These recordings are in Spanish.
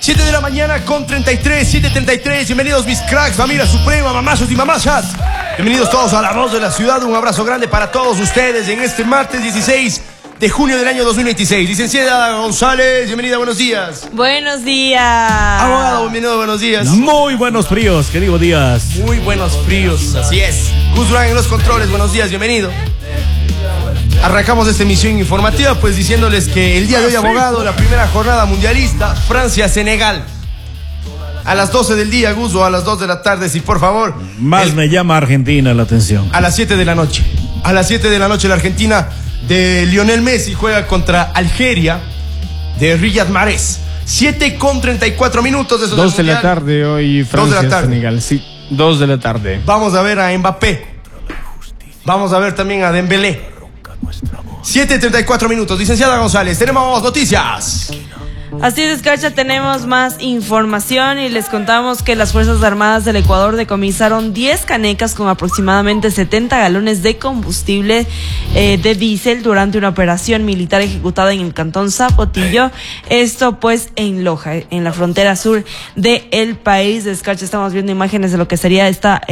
7 de la mañana con 33, 7:33. Bienvenidos mis cracks, familia suprema, mamachos y mamachas. Bienvenidos todos a La Voz de la Ciudad. Un abrazo grande para todos ustedes en este martes 16 de junio del año 2026. Licenciada González, bienvenida, buenos días. Buenos días. Abogado, bienvenido, buenos días. Muy buenos fríos, ¿qué digo días? Muy buenos fríos, así es. Gus Durán en los controles, buenos días, bienvenido. Arrancamos esta emisión informativa pues diciéndoles que el día de hoy, abogado, la primera jornada mundialista, Francia-Senegal. A las 12 del día, Gus, o a las 2 de la tarde, si por favor. Me llama Argentina la atención. A las 7 de la noche. A las 7 de la noche la Argentina de Lionel Messi juega contra Algeria de Riyad Mahrez. 7:34 minutos. 2 de la tarde hoy, Francia-Senegal. Sí, 2 de la tarde. Vamos a ver a Mbappé. Vamos a ver también a Dembélé. 7:34 minutos. Licenciada González, tenemos noticias. Así es, Escarcha, tenemos más información y les contamos que las Fuerzas Armadas del Ecuador decomisaron 10 canecas con aproximadamente 70 galones de combustible de diésel durante una operación militar ejecutada en el cantón Zapotillo. Esto pues en Loja, en la frontera sur del país. Escarcha, estamos viendo imágenes de lo que sería esta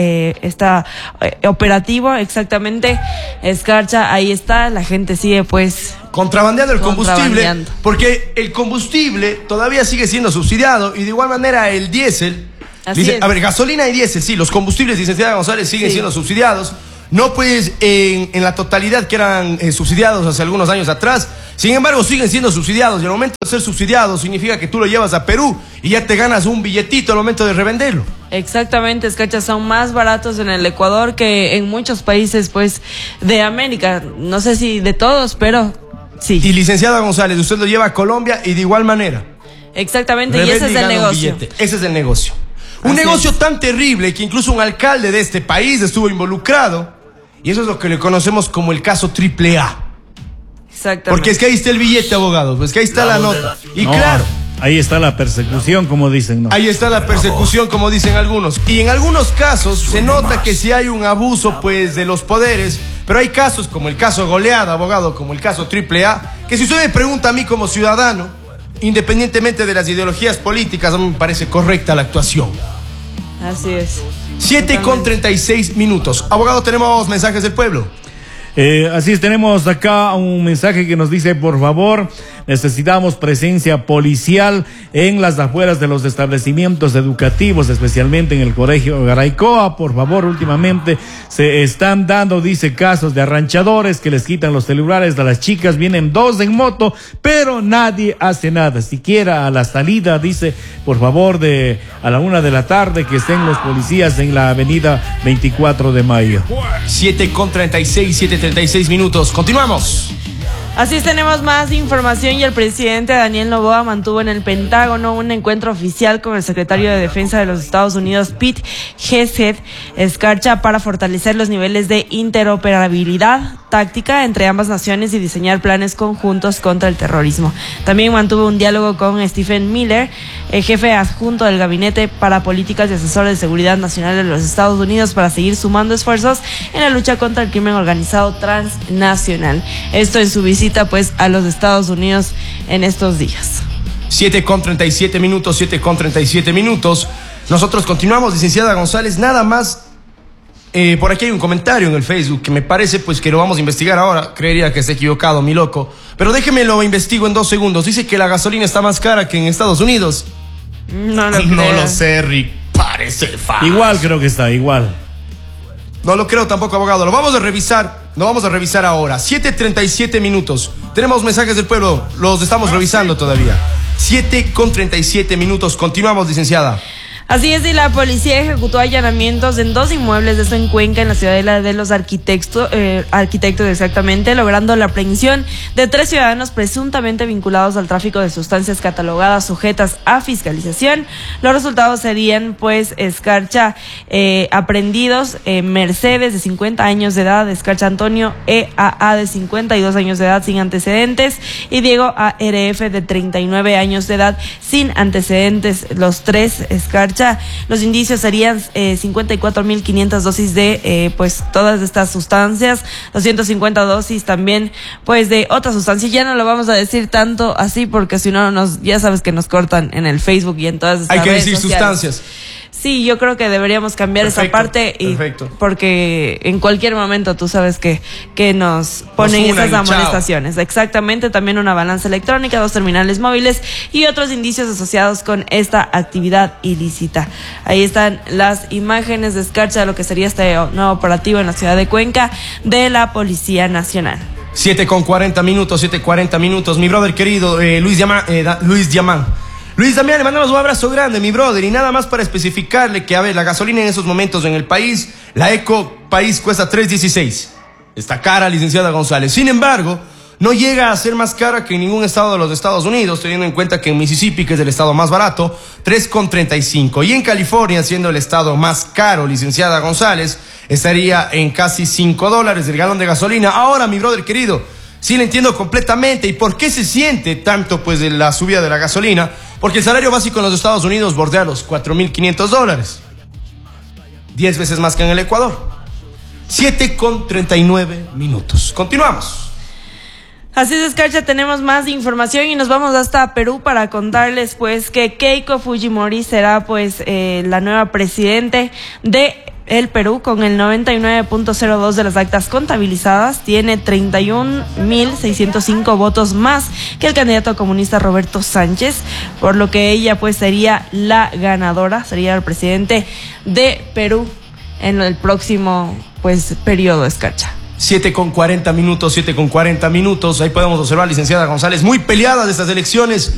operativo exactamente. Escarcha, ahí está, la gente sigue pues contrabandeando el combustible, porque el combustible todavía sigue siendo subsidiado y de igual manera el diésel, a ver, gasolina y diésel, sí, los combustibles, licenciada González, siguen siendo subsidiados, no pues en la totalidad que eran subsidiados hace algunos años atrás, sin embargo siguen siendo subsidiados y al momento de ser subsidiados significa que tú lo llevas a Perú y ya te ganas un billetito al momento de revenderlo. Exactamente, Escarcha, son más baratos en el Ecuador que en muchos países pues de América, no sé si de todos, pero sí. Y licenciada González, usted lo lleva a Colombia y de igual manera. Exactamente, y ese es el negocio. Ese es el negocio. Un negocio tan terrible que incluso un alcalde de este país estuvo involucrado. Y eso es lo que le conocemos como el caso AAA. Exactamente. Porque es que ahí está el billete, abogado. Pues que ahí está la nota. Y no, claro. Ahí está la persecución, como dicen, ¿no? Ahí está la persecución, como dicen algunos. Y en algunos casos se nota que sí hay un abuso, pues, de los poderes. Pero hay casos, como el caso Goleada, abogado, como el caso AAA, que si usted me pregunta a mí como ciudadano, independientemente de las ideologías políticas, a mí me parece correcta la actuación. Así es. 7:36 minutos. Abogado, tenemos mensajes del pueblo. Así es, tenemos acá un mensaje que nos dice, por favor, necesitamos presencia policial en las afueras de los establecimientos educativos, especialmente en el colegio Garaycoa. Por favor, últimamente se están dando, dice, casos de arranchadores que les quitan los celulares a las chicas, vienen 2 en moto, pero nadie hace nada, siquiera a la salida, dice, por favor, a la 1 de la tarde, que estén los policías en la avenida 24 de Mayo. 7:36 minutos. Continuamos. Así es, tenemos más información y el presidente Daniel Noboa mantuvo en el Pentágono un encuentro oficial con el secretario de Defensa de los Estados Unidos, Pete Hegseth, Escarcha, para fortalecer los niveles de interoperabilidad táctica entre ambas naciones y diseñar planes conjuntos contra el terrorismo. También mantuvo un diálogo con Stephen Miller, el jefe adjunto del Gabinete para Políticas y Asesor de Seguridad Nacional de los Estados Unidos, para seguir sumando esfuerzos en la lucha contra el crimen organizado transnacional. Esto en su visita pues a los Estados Unidos en estos días. 7:37 minutos, 7:37 minutos. Nosotros continuamos, licenciada González, nada más. Por aquí hay un comentario en el Facebook que me parece pues que lo vamos a investigar ahora. Creería que está equivocado, mi loco. Pero déjeme lo investigo en 2 segundos. Dice que la gasolina está más cara que en Estados Unidos. No lo sé, Rick. Parece falso. Igual creo que está, igual. No lo creo tampoco, abogado. Lo vamos a revisar. Lo vamos a revisar ahora. 7:37 minutos. Tenemos mensajes del pueblo. Los estamos revisando todavía. 7:37 minutos. Continuamos, licenciada. Así es, y la policía ejecutó allanamientos en 2 inmuebles de esto en Cuenca, en la ciudadela de los arquitectos exactamente, logrando la aprehensión de 3 ciudadanos presuntamente vinculados al tráfico de sustancias catalogadas sujetas a fiscalización. Los resultados serían, pues, Escarcha, aprehendidos, Mercedes, de 50 años de edad, Escarcha Antonio EAA, de 52 años de edad, sin antecedentes, y Diego ARF, de 39 años de edad, sin antecedentes. Los 3, Escarcha, Escarcha, los indicios serían 54.500 dosis de pues todas estas sustancias, 250 dosis también pues de otras sustancias. Ya no lo vamos a decir tanto así porque si no ya sabes que nos cortan en el Facebook y en todas estas redes sociales. Hay que decir sustancias. Sí, yo creo que deberíamos cambiar esa parte porque en cualquier momento tú sabes que nos ponen esas amonestaciones. Exactamente, también una balanza electrónica, 2 terminales móviles y otros indicios asociados con esta actividad ilícita. Ahí están las imágenes de Escarcha de lo que sería este nuevo operativo en la ciudad de Cuenca de la Policía Nacional. 7:40 minutos, mi brother querido Luis Diamán. Luis Damián, le mandamos un abrazo grande, mi brother, y nada más para especificarle que, a ver, la gasolina en esos momentos en el país, la Eco País cuesta 3.16. Está cara, licenciada González. Sin embargo, no llega a ser más cara que en ningún estado de los Estados Unidos, teniendo en cuenta que en Mississippi, que es el estado más barato, 3.35. Y en California, siendo el estado más caro, licenciada González, estaría en casi $5 el galón de gasolina. Ahora, mi brother querido, sí le entiendo completamente. ¿Y por qué se siente tanto pues de la subida de la gasolina? Porque el salario básico en los Estados Unidos bordea los $4.500. 10 veces más que en el Ecuador. 7:39 minutos. Continuamos. Así es, Escarcha, tenemos más información y nos vamos hasta Perú para contarles pues que Keiko Fujimori será pues la nueva presidente de el Perú con el 99.02 de las actas contabilizadas. Tiene 31.605 votos más que el candidato comunista Roberto Sánchez, por lo que ella pues sería la ganadora, sería el presidente de Perú en el próximo pues periodo, Escarcha. 7:40 minutos. Ahí podemos observar, licenciada González, muy peleadas estas elecciones